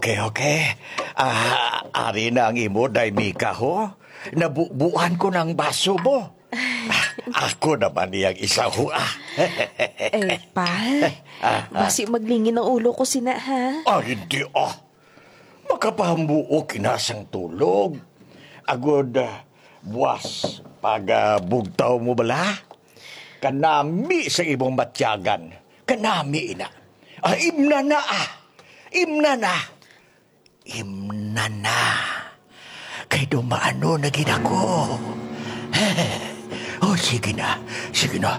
Okay. Ari na ang imo, Daimika, ho. Nabubuan ko ng baso mo. Ako naman niyang isa, ho, Pal, basi maglingin ng ulo ko sina, ha? Hindi, Makapahambuo kinasang tulog. Agod, buwas, pag bugtaw mo bala? Kanami sa ibong matyagan. Kanami, ina. Imna na, Imna na. Imna na. Kay dumaano na ginako. Sige na.